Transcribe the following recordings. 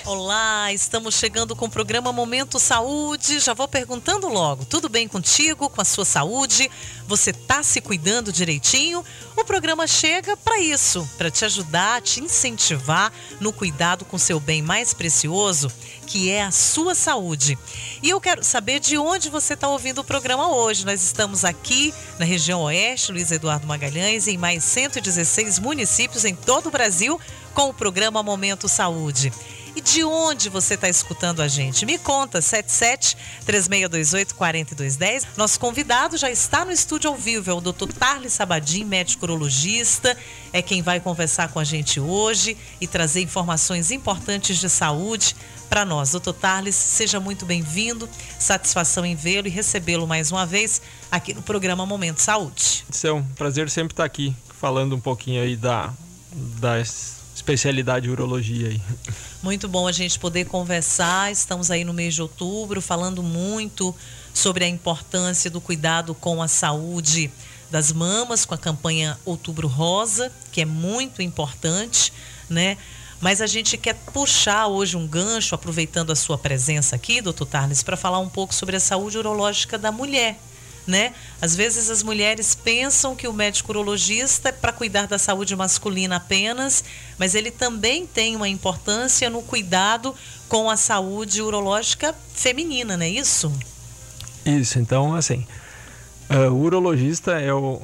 Olá, estamos chegando com o programa Momento Saúde. Já vou perguntando logo, tudo bem contigo, com a sua saúde? Você tá se cuidando direitinho? O programa chega para isso, para te ajudar, te incentivar no cuidado com seu bem mais precioso, que é a sua saúde. E eu quero saber de onde você está ouvindo o programa hoje. Nós estamos aqui na região Oeste, Luiz Eduardo Magalhães, em mais 116 municípios em todo o Brasil, com o programa Momento Saúde. E de onde você está escutando a gente? Me conta, 77-3628-4210. Nosso convidado já está no estúdio ao vivo, é o Dr. Tarles Sabadim, médico urologista, é quem vai conversar com a gente hoje e trazer informações importantes de saúde para nós. Dr. Tarles, seja muito bem-vindo, satisfação em vê-lo e recebê-lo mais uma vez aqui no programa Momento Saúde. É um prazer sempre estar aqui, falando um pouquinho aí da especialidade urologia aí. Muito bom a gente poder conversar. Estamos aí no mês de outubro falando muito sobre a importância do cuidado com a saúde das mamas, com a campanha Outubro Rosa, que é muito importante, né? Mas a gente quer puxar hoje um gancho, aproveitando a sua presença aqui, doutor Tarles, para falar um pouco sobre a saúde urológica da mulher, né? Às vezes as mulheres pensam que o médico urologista é para cuidar da saúde masculina apenas, mas ele também tem uma importância no cuidado com a saúde urológica feminina, não é isso? Isso, então assim, o urologista é o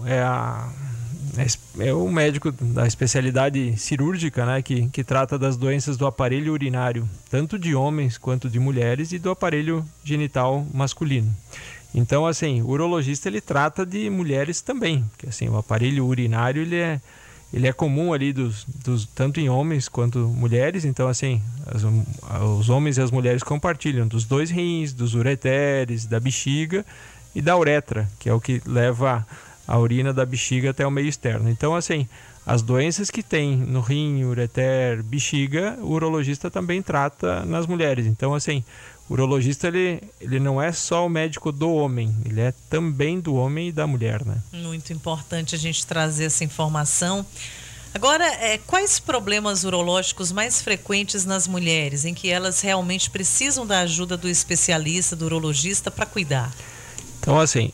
médico da especialidade cirúrgica, né, que trata das doenças do aparelho urinário, tanto de homens quanto de mulheres, e do aparelho genital masculino. Então, assim, o urologista ele trata de mulheres também, porque assim, o aparelho urinário ele é comum ali tanto em homens quanto mulheres. Então, assim, os homens e as mulheres compartilham dos dois rins, dos ureteres, da bexiga e da uretra, que é o que leva a urina da bexiga até o meio externo. Então, assim, as doenças que tem no rim, ureter, bexiga, o urologista também trata nas mulheres. Então, assim, o urologista ele não é só o médico do homem, ele é também do homem e da mulher, né? Muito importante a gente trazer essa informação. Agora, quais problemas urológicos mais frequentes nas mulheres, em que elas realmente precisam da ajuda do especialista, do urologista, para cuidar? Então, assim,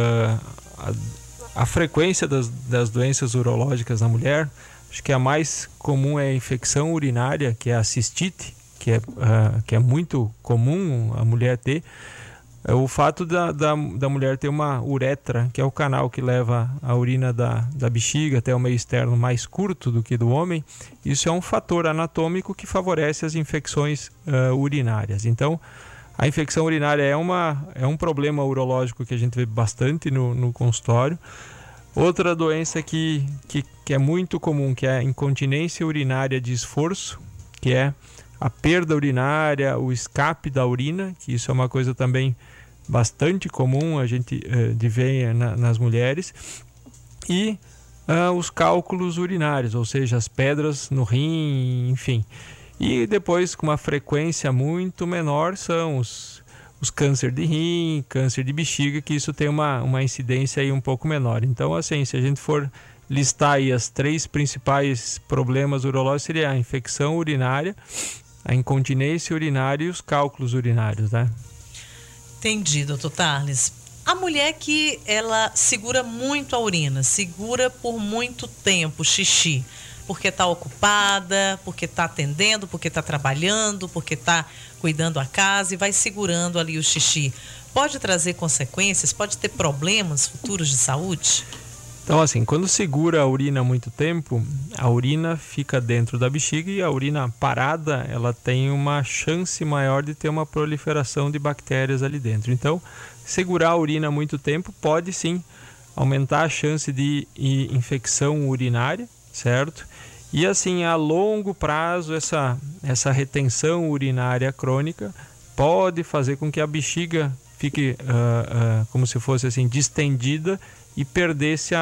a frequência das doenças urológicas na mulher, acho que a mais comum é a infecção urinária, que é a cistite, que é muito comum a mulher ter. O fato da mulher ter uma uretra, que é o canal que leva a urina da bexiga até o meio externo, mais curto do que do homem, isso é um fator anatômico que favorece as infecções urinárias. Então, a infecção urinária é um problema urológico que a gente vê bastante no consultório. Outra doença que é muito comum, que é a incontinência urinária de esforço, que é a perda urinária, o escape da urina, que isso é uma coisa também bastante comum a gente de ver nas mulheres. E os cálculos urinários, ou seja, as pedras no rim, enfim. E depois, com uma frequência muito menor, são os câncer de rim, câncer de bexiga, que isso tem uma incidência aí um pouco menor. Então, assim, se a gente for listar aí as três principais problemas urológicos, seria a infecção urinária, a incontinência urinária e os cálculos urinários, né? Entendi, doutor Tarles. A mulher que ela segura muito a urina, segura por muito tempo, xixi, porque está ocupada, porque está atendendo, porque está trabalhando, porque está cuidando a casa e vai segurando ali o xixi. Pode trazer consequências? Pode ter problemas futuros de saúde? Então, assim, quando segura a urina há muito tempo, a urina fica dentro da bexiga e a urina parada, ela tem uma chance maior de ter uma proliferação de bactérias ali dentro. Então, segurar a urina há muito tempo pode sim aumentar a chance de infecção urinária, certo? E assim, a longo prazo, essa retenção urinária crônica pode fazer com que a bexiga fique como se fosse assim, distendida e perdesse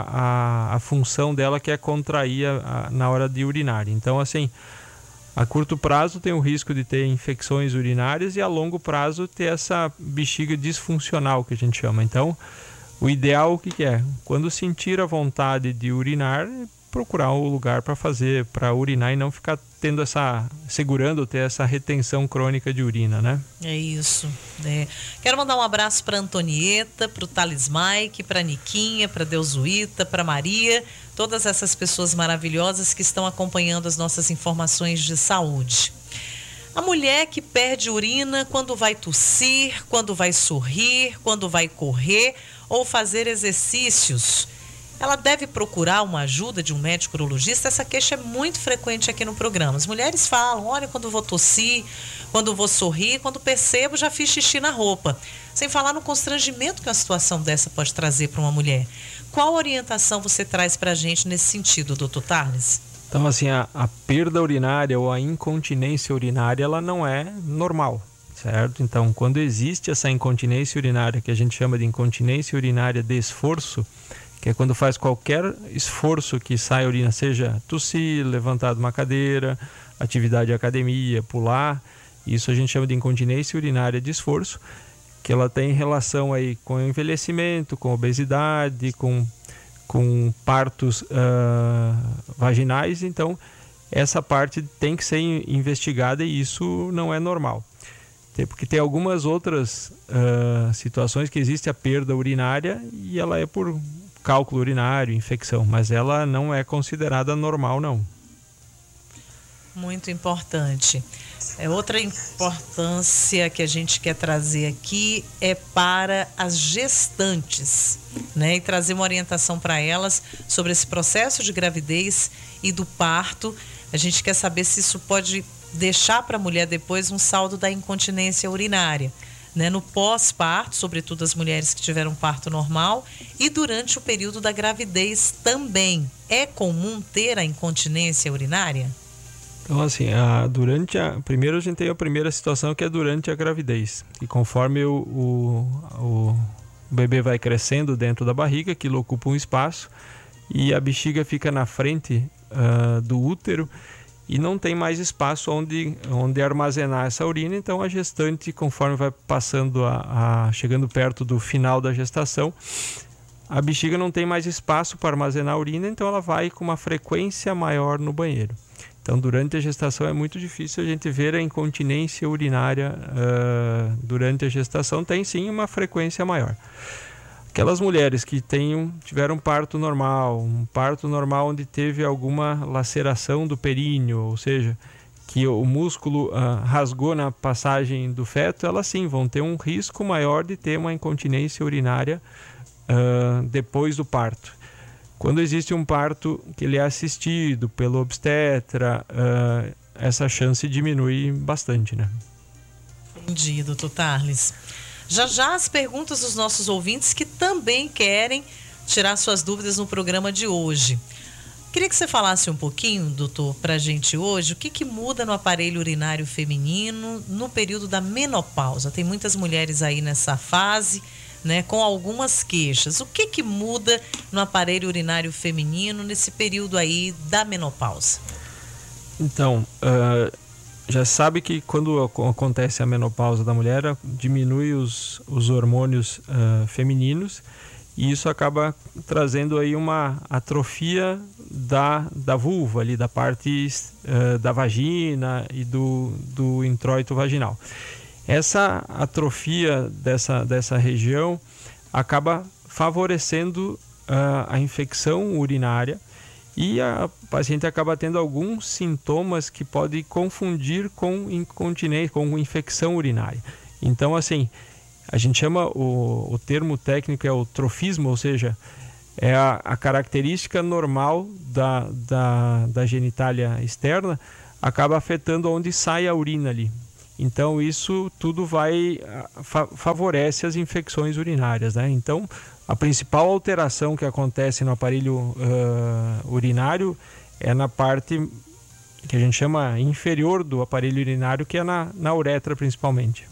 a função dela, que é contrair na hora de urinar. Então, assim, a curto prazo tem o risco de ter infecções urinárias e a longo prazo ter essa bexiga disfuncional, que a gente chama. Então, o ideal o que é? Quando sentir a vontade de urinar, procurar um lugar para urinar e não ficar segurando, ter essa retenção crônica de urina, né? É isso. Quero mandar um abraço para Antonieta, para o Thales Mike, para Niquinha, para Deusuíta, para Maria, todas essas pessoas maravilhosas que estão acompanhando as nossas informações de saúde. A mulher que perde urina quando vai tossir, quando vai sorrir, quando vai correr ou fazer exercícios, ela deve procurar uma ajuda de um médico urologista? Essa queixa é muito frequente aqui no programa. As mulheres falam, olha, quando vou tossir, quando vou sorrir, quando percebo, já fiz xixi na roupa. Sem falar no constrangimento que uma situação dessa pode trazer para uma mulher. Qual orientação você traz para a gente nesse sentido, doutor Thales? Então, assim, a perda urinária ou a incontinência urinária, ela não é normal, certo? Então, quando existe essa incontinência urinária, que a gente chama de incontinência urinária de esforço, que é quando faz qualquer esforço que sai a urina, seja tossir, levantar de uma cadeira, atividade de academia, pular, isso a gente chama de incontinência urinária de esforço, que ela tem relação aí com o envelhecimento, com obesidade, com partos vaginais. Então essa parte tem que ser investigada e isso não é normal, porque tem algumas outras situações que existe a perda urinária e ela é por cálculo urinário, infecção, mas ela não é considerada normal, não. Muito importante. Outra importância que a gente quer trazer aqui é para as gestantes, né? E trazer uma orientação para elas sobre esse processo de gravidez e do parto. A gente quer saber se isso pode deixar para a mulher depois um saldo da incontinência urinária, né? No pós-parto, sobretudo as mulheres que tiveram parto normal, e durante o período da gravidez também. É comum ter a incontinência urinária? Então, assim, primeiro a gente tem a primeira situação, que é durante a gravidez. E conforme o bebê vai crescendo dentro da barriga, aquilo ocupa um espaço e a bexiga fica na frente do útero e não tem mais espaço onde armazenar essa urina. Então a gestante, conforme vai passando chegando perto do final da gestação, a bexiga não tem mais espaço para armazenar a urina, então ela vai com uma frequência maior no banheiro. Então, durante a gestação é muito difícil a gente ver a incontinência urinária durante a gestação. Tem sim uma frequência maior. Aquelas mulheres que tiveram um parto normal onde teve alguma laceração do períneo, ou seja, que o músculo rasgou na passagem do feto, elas sim vão ter um risco maior de ter uma incontinência urinária depois do parto. Quando existe um parto que ele é assistido pelo obstetra, essa chance diminui bastante, né? Entendi, doutor Thales. Já as perguntas dos nossos ouvintes que também querem tirar suas dúvidas no programa de hoje. Queria que você falasse um pouquinho, doutor, para a gente hoje, o que muda no aparelho urinário feminino no período da menopausa. Tem muitas mulheres aí nessa fase, né, com algumas queixas. O que muda no aparelho urinário feminino nesse período aí da menopausa? Então, já sabe que quando acontece a menopausa da mulher, diminui os hormônios femininos e isso acaba trazendo aí uma atrofia da vulva, ali, da parte da vagina e do introito vaginal. Essa atrofia dessa região acaba favorecendo a infecção urinária e a paciente acaba tendo alguns sintomas que podem confundir com incontinência, com infecção urinária. Então, assim, a gente chama, o termo técnico é o trofismo, ou seja, é a característica normal da genitália externa, acaba afetando onde sai a urina ali. Então isso tudo favorece as infecções urinárias, né? Então a principal alteração que acontece no aparelho urinário é na parte que a gente chama inferior do aparelho urinário, que é na uretra principalmente.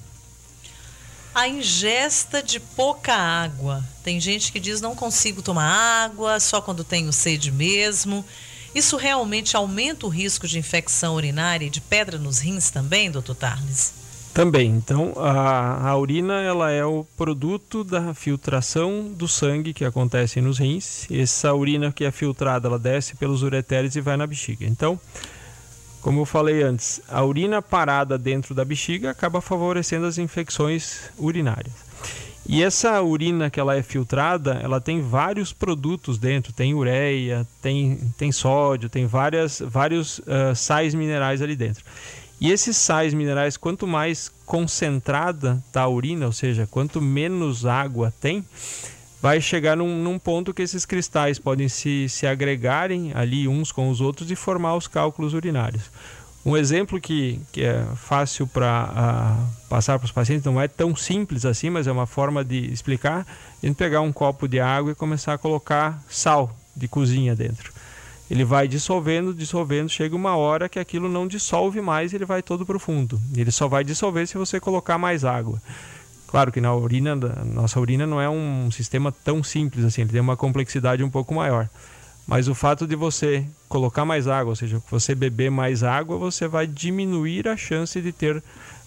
A ingesta de pouca água. Tem gente que diz não consigo tomar água, só quando tenho sede mesmo. Isso realmente aumenta o risco de infecção urinária e de pedra nos rins também, doutor Thales? Também. Então, a urina ela é o produto da filtração do sangue que acontece nos rins. Essa urina que é filtrada, ela desce pelos ureteres e vai na bexiga. Então, como eu falei antes, a urina parada dentro da bexiga acaba favorecendo as infecções urinárias. E essa urina que ela é filtrada, ela tem vários produtos dentro. Tem ureia, tem sódio, tem vários sais minerais ali dentro. E esses sais minerais, quanto mais concentrada está a urina, ou seja, quanto menos água tem, vai chegar num ponto que esses cristais podem se agregarem ali uns com os outros e formar os cálculos urinários. Um exemplo que é fácil para passar para os pacientes, não é tão simples assim, mas é uma forma de explicar, a gente pegar um copo de água e começar a colocar sal de cozinha dentro. Ele vai dissolvendo, chega uma hora que aquilo não dissolve mais, ele vai todo para o fundo. Ele só vai dissolver se você colocar mais água. Claro que nossa urina não é um sistema tão simples assim, ele tem uma complexidade um pouco maior. Mas o fato de você colocar mais água, ou seja, você beber mais água, você vai diminuir a chance de ter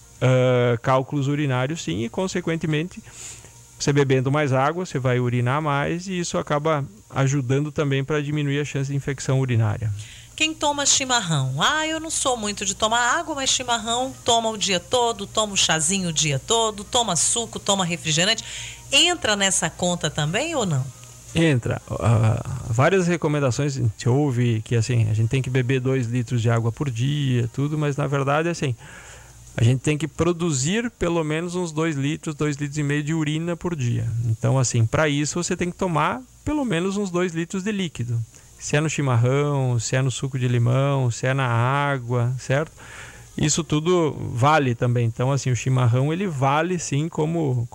cálculos urinários, sim, e consequentemente, você bebendo mais água, você vai urinar mais e isso acaba ajudando também para diminuir a chance de infecção urinária. Quem toma chimarrão? Eu não sou muito de tomar água, mas chimarrão toma o dia todo, toma o chazinho o dia todo, toma suco, toma refrigerante. Entra nessa conta também ou não? Entra. Várias recomendações, a gente ouve que assim, a gente tem que beber 2 litros de água por dia, tudo, mas na verdade assim, a gente tem que produzir pelo menos uns 2 litros, 2,5 litros de urina por dia. Então assim, para isso você tem que tomar pelo menos uns 2 litros de líquido. Se é no chimarrão, se é no suco de limão, se é na água, certo? Isso tudo vale também. Então assim, o chimarrão ele vale sim como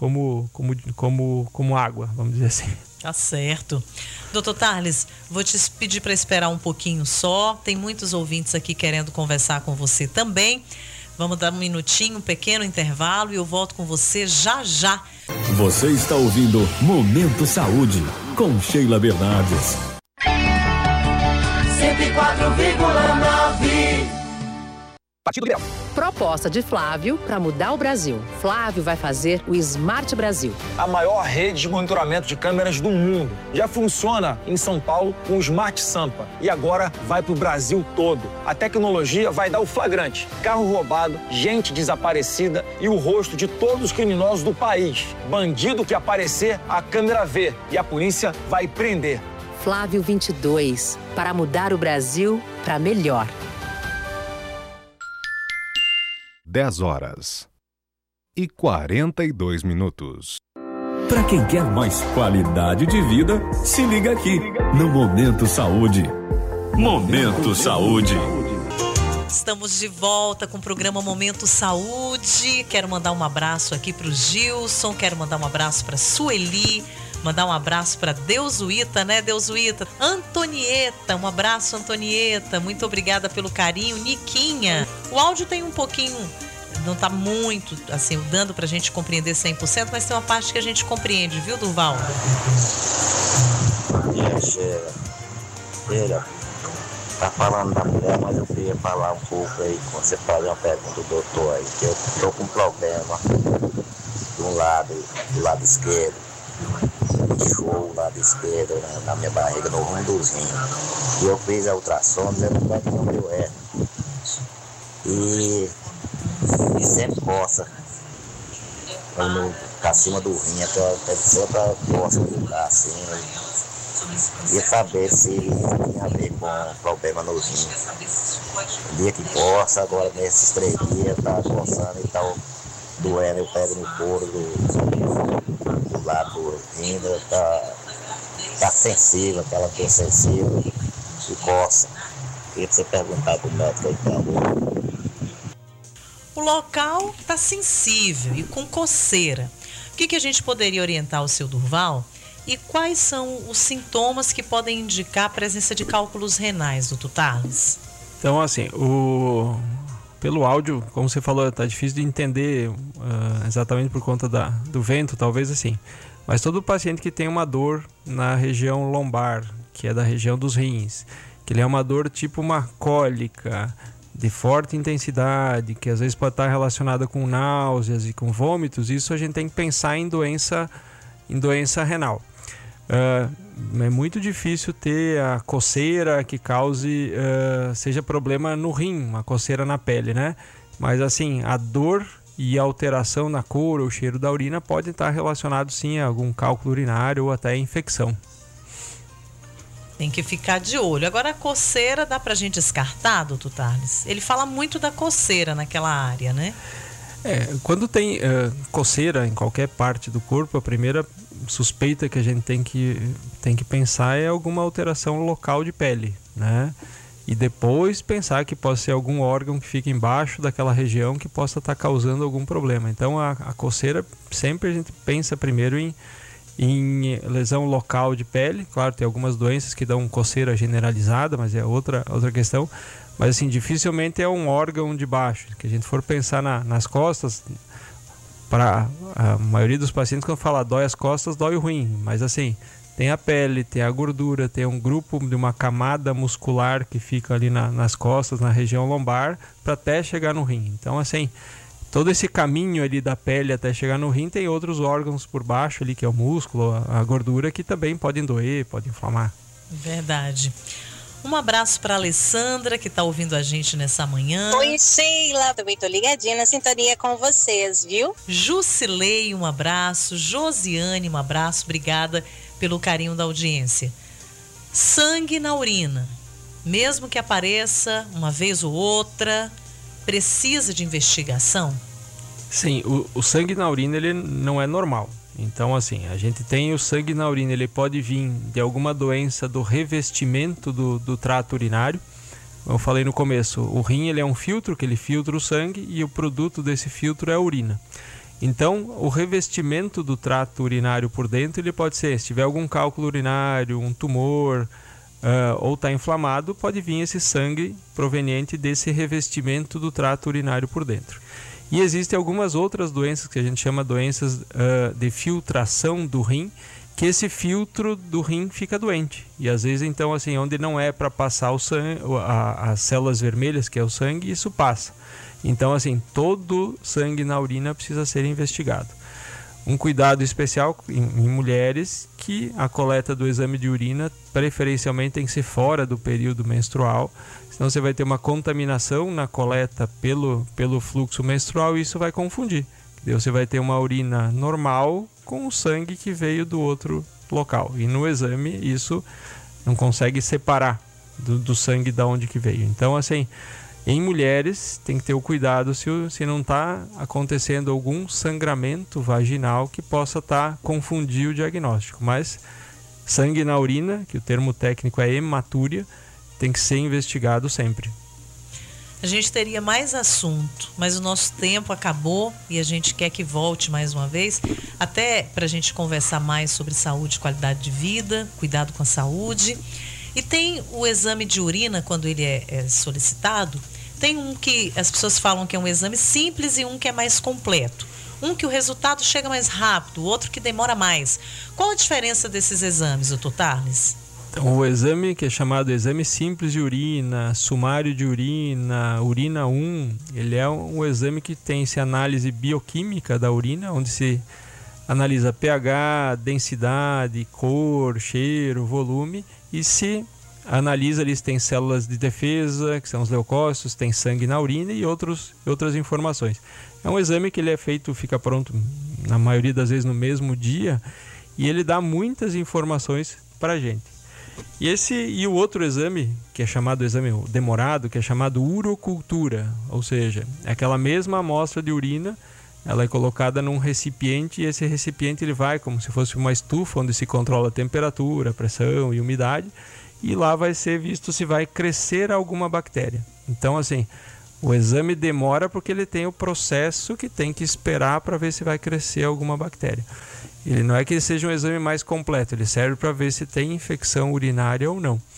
água, vamos dizer assim. Tá certo. Doutor Tarles, vou te pedir para esperar um pouquinho só. Tem muitos ouvintes aqui querendo conversar com você também. Vamos dar um minutinho, um pequeno intervalo e eu volto com você já já. Você está ouvindo Momento Saúde com Sheila Bernardes. 104,9. Partido Liberal. Proposta de Flávio para mudar o Brasil. Flávio vai fazer o Smart Brasil. A maior rede de monitoramento de câmeras do mundo. Já funciona em São Paulo com o Smart Sampa. E agora vai para o Brasil todo. A tecnologia vai dar o flagrante. Carro roubado, gente desaparecida e o rosto de todos os criminosos do país. Bandido que aparecer, a câmera vê. E a polícia vai prender. Flávio 22. Para mudar o Brasil para melhor. 10h42. Para quem quer mais qualidade de vida, se liga aqui no Momento Saúde. Momento Saúde. Estamos de volta com o programa Momento Saúde. Quero mandar um abraço aqui para o Gilson, quero mandar um abraço para a Sueli, mandar um abraço para Deusuíta, né, Deusuíta? Antonieta, um abraço, Antonieta. Muito obrigada pelo carinho. Niquinha, o áudio tem um pouquinho, não tá muito, assim, dando pra gente compreender 100%, mas tem uma parte que a gente compreende, viu, Durval? Sheila, tá falando da mulher, mas eu queria falar um pouco aí, quando você fazer uma pergunta do doutor aí, que eu tô com um problema do lado esquerdo. Show lá da esquerda, né, na minha barriga, no rumo dos rins. E eu fiz a ultrassom, eu não vai como eu é. E sempre coça. Acima do rim, até sempre coça no lugar assim. E saber se tem a ver com problema nos rins. O dia que coça, agora nesses 3 dias tá coçando e tá doendo, eu pego no couro do lado do rim, tá sensível, aquela dor sensível e coça. Queria que você perguntar pro médico aí, por favor. O local tá sensível e com coceira. O que a gente poderia orientar o seu Durval? E quais são os sintomas que podem indicar a presença de cálculos renais, doutor Tarles? Então, assim, pelo áudio, como você falou, tá difícil de entender exatamente por conta do vento, talvez assim. Mas todo paciente que tem uma dor na região lombar, que é da região dos rins, que ele é uma dor tipo uma cólica, de forte intensidade, que às vezes pode estar relacionada com náuseas e com vômitos, isso a gente tem que pensar em doença renal. É muito difícil ter a coceira que cause, seja problema no rim, uma coceira na pele, né? Mas assim, a dor e a alteração na cor ou cheiro da urina pode estar relacionado sim a algum cálculo urinário ou até infecção. Tem que ficar de olho. Agora, a coceira dá pra gente descartar, doutor Tarles? Ele fala muito da coceira naquela área, né? Quando tem coceira em qualquer parte do corpo, a primeira suspeita que a gente tem que pensar é alguma alteração local de pele, né? E depois pensar que pode ser algum órgão que fica embaixo daquela região que possa estar causando algum problema. Então a coceira, sempre a gente pensa primeiro em lesão local de pele. Claro, tem algumas doenças que dão coceira generalizada, mas é outra questão. Mas assim, dificilmente é um órgão de baixo. Que a gente for pensar nas costas, para a maioria dos pacientes, quando fala dói as costas, dói o rim. Mas assim, tem a pele, tem a gordura, tem um grupo de uma camada muscular que fica ali nas costas, na região lombar, para até chegar no rim. Então assim, todo esse caminho ali da pele até chegar no rim, tem outros órgãos por baixo ali, que é o músculo, a gordura, que também podem doer, podem inflamar. Verdade. Um abraço para Alessandra, que está ouvindo a gente nessa manhã. Oi, Sheila. Também tô ligadinha na sintonia com vocês, viu? Jusilei, um abraço. Josiane, um abraço. Obrigada pelo carinho da audiência. Sangue na urina. Mesmo que apareça uma vez ou outra, precisa de investigação? Sim, o sangue na urina, ele não é normal. Então, assim, a gente tem o sangue na urina, ele pode vir de alguma doença do revestimento do trato urinário. Eu falei no começo, o rim, ele é um filtro que ele filtra o sangue e o produto desse filtro é a urina. Então, o revestimento do trato urinário por dentro, ele pode ser, se tiver algum cálculo urinário, um tumor, ou está inflamado, pode vir esse sangue proveniente desse revestimento do trato urinário por dentro. E existem algumas outras doenças que a gente chama de de filtração do rim, que esse filtro do rim fica doente. E às vezes, então, assim, onde não é para passar o sangue, as células vermelhas, que é o sangue, isso passa. Então, assim, todo sangue na urina precisa ser investigado. Um cuidado especial em mulheres, que a coleta do exame de urina preferencialmente tem que ser fora do período menstrual, senão você vai ter uma contaminação na coleta pelo fluxo menstrual e isso vai confundir. Você vai ter uma urina normal com o sangue que veio do outro local. E no exame isso não consegue separar do sangue de onde que veio. Então, assim, em mulheres tem que ter o cuidado se não está acontecendo algum sangramento vaginal que possa confundir o diagnóstico. Mas sangue na urina, que o termo técnico é hematúria, tem que ser investigado sempre. A gente teria mais assunto, mas o nosso tempo acabou e a gente quer que volte mais uma vez, até para a gente conversar mais sobre saúde e qualidade de vida, cuidado com a saúde. E tem o exame de urina, quando ele é solicitado, tem um que as pessoas falam que é um exame simples e um que é mais completo. Um que o resultado chega mais rápido, o outro que demora mais. Qual a diferença desses exames, doutor Tarles? Então, o exame que é chamado exame simples de urina, sumário de urina, urina 1, ele é um exame que tem essa análise bioquímica da urina, onde se analisa pH, densidade, cor, cheiro, volume, e se analisa ali se tem células de defesa, que são os leucócitos, tem sangue na urina e outras informações. É um exame que ele é feito, fica pronto na maioria das vezes no mesmo dia, e ele dá muitas informações para a gente. E o outro exame, que é chamado exame demorado, que é chamado urocultura, ou seja, é aquela mesma amostra de urina, ela é colocada num recipiente e esse recipiente ele vai como se fosse uma estufa onde se controla a temperatura, a pressão e umidade, e lá vai ser visto se vai crescer alguma bactéria. Então, assim, o exame demora porque ele tem o processo que tem que esperar para ver se vai crescer alguma bactéria. Ele não é que ele seja um exame mais completo, ele serve para ver se tem infecção urinária ou não.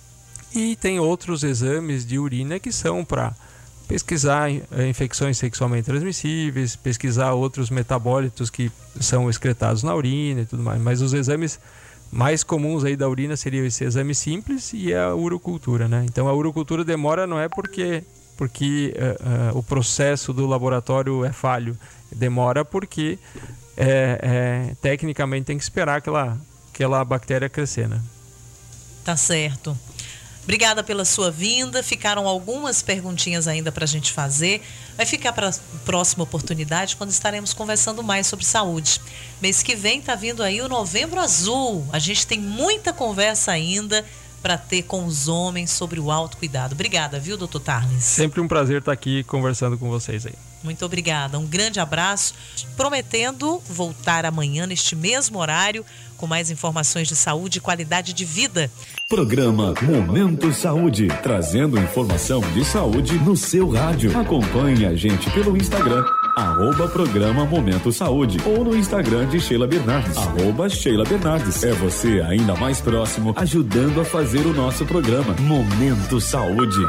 E tem outros exames de urina que são para pesquisar infecções sexualmente transmissíveis, pesquisar outros metabólitos que são excretados na urina e tudo mais. Mas os exames mais comuns aí da urina seriam esse exame simples e a urocultura, né? Então a urocultura demora não é porque porque o processo do laboratório é falho. Demora porque tecnicamente tem que esperar aquela bactéria crescer, né? Tá certo. Obrigada pela sua vinda. Ficaram algumas perguntinhas ainda para a gente fazer. Vai ficar para a próxima oportunidade, quando estaremos conversando mais sobre saúde. Mês que vem está vindo aí o Novembro Azul. A gente tem muita conversa ainda para ter com os homens sobre o autocuidado. Obrigada, viu, doutor Tarles? Sempre um prazer estar aqui conversando com vocês aí. Muito obrigada. Um grande abraço. Prometendo voltar amanhã neste mesmo horário com mais informações de saúde e qualidade de vida. Programa Momento Saúde, trazendo informação de saúde no seu rádio. Acompanhe a gente pelo Instagram, @programa Momento Saúde, ou no Instagram de Sheila Bernardes, @Sheila Bernardes. É você ainda mais próximo, ajudando a fazer o nosso programa Momento Saúde.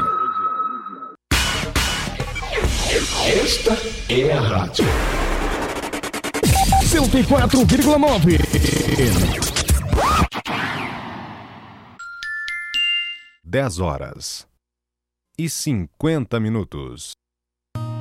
Esta é a rádio 104,9. 10h50.